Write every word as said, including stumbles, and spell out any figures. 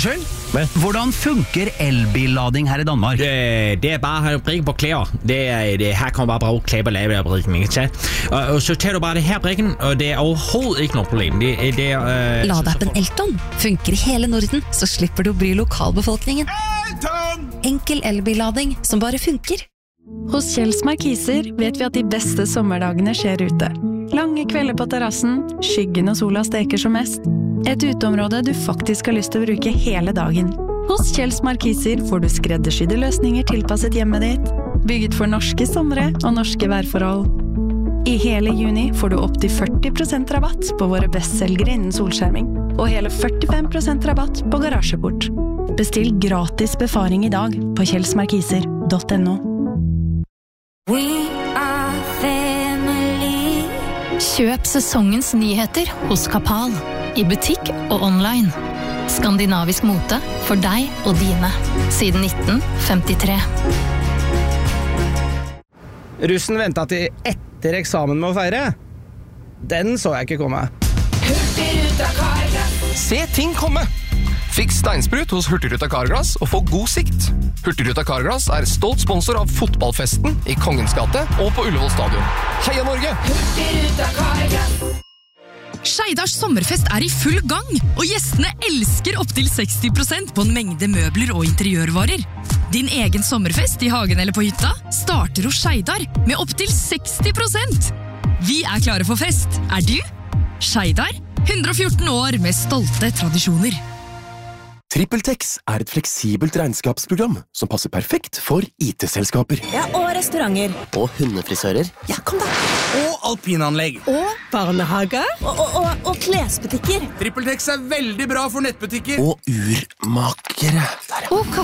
Unnskyld? Hvordan funker elbillading her i Danmark? Det, det er bare at brikke på klæder. Det er, det, her kan man bare bruge klæder og lave af brikken, ikke sant? Og, og så tager du bare det her brikken, og det er overhovedet ikke noget problem. Det, det er, øh, Ladappen Elton funker i hele Norden, så slipper du å bry lokalbefolkningen. Elton! Enkel elbillading som bare funker. Hos Kjells Markiser vet vi at de beste sommerdagene skjer ute. Lange kvelder på terrassen, skyggen og sola steker som mest. Et uteområde du faktisk har lyst til å bruke hele dagen. Hos Kjells Markiser får du skreddersydde løsninger tilpasset hjemmet ditt, bygget for norske somre og norske værforhold. I hele juni får du opp til førti prosent rabatt på våre bestselgere innen solskjerming, og hele førtifem prosent rabatt på garasjeport. Bestill gratis befaring i dag på kjellsmarkiser punktum no. We are family. Kjøp sesongens nyheter hos Kapal, i butikk og online. Skandinavisk mote for deg og dine, siden nitten femtitre. Russen ventet til etter eksamen med å feire. Den så jeg ikke komme. Hurtigruta Carglass. Se ting komme! Fiks steinsprut hos Hurtigruta Carglass og få god sikt. Hurtigruta Carglass er stolt sponsor av fotballfesten i Kongens gate og på Ullevål stadion. Heia Norge! Hurtigruta Carglass. Skeidars sommerfest er i full gang, og gjestene elsker opp til seksti prosent på en mengde møbler og interiørvarer. Din egen sommerfest i hagen eller på hytta starter hos Skeidar med opp til seksti prosent. Vi er klare for fest, er du? Skeidar, hundre og fjorten år med stolte tradisjoner. TrippelTex er et fleksibelt regnskapsprogram som passer perfekt for I T-selskaper. Ja, og restauranter. Og hundefrisører. Ja, kom da. Og alpinanlegg. Og barnehage. Og, og, og, og klesbutikker. TrippelTex er veldig bra for nettbutikker. Og urmakere. Og